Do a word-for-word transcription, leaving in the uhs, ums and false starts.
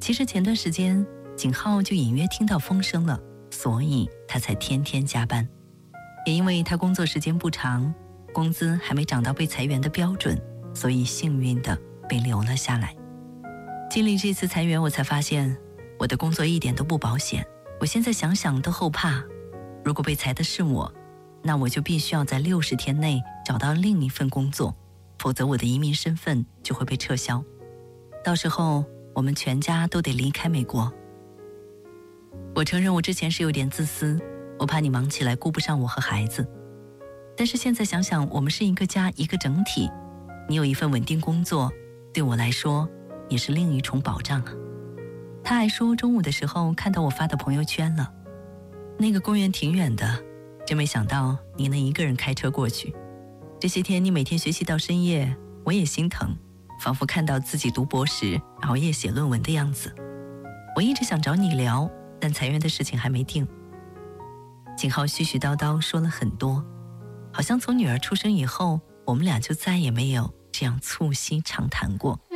其实前段时间景浩就隐约听到风声了，所以他才天天加班。也因为他工作时间不长，工资还没涨到被裁员的标准，所以幸运的被留了下来。经历这次裁员，我才发现我的工作一点都不保险。我现在想想都后怕，如果被裁的是我，那我就必须要在六十天内找到另一份工作，否则我的移民身份就会被撤销。到时候我们全家都得离开美国。我承认我之前是有点自私，我怕你忙起来顾不上我和孩子。但是现在想想，我们是一个家，一个整体，你有一份稳定工作，对我来说也是另一重保障啊。他还说中午的时候看到我发的朋友圈了，那个公园挺远的，真没想到你能一个人开车过去。这些天你每天学习到深夜，我也心疼，仿佛看到自己读博士熬夜写论文的样子。我一直想找你聊，但裁员的事情还没定。景浩絮絮叨叨说了很多，好像从女儿出生以后，我们俩就再也没有这样促膝长谈过。